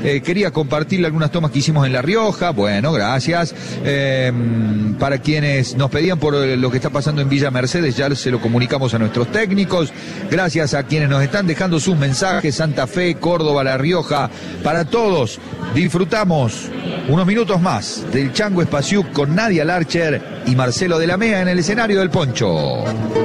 Quería compartirle algunas tomas que hicimos en La Rioja. Bueno, gracias. Para quienes nos pedían por lo que está pasando en Villa Mercedes, ya se lo comunicamos a nuestros técnicos. Gracias a quienes nos están dejando sus mensajes, Santa Fe, Córdoba, La Rioja, para todos. Disfrutamos unos minutos más del Chango Espaciuc con Nadia Larcher y Marcelo de la Mea en el escenario del Poncho.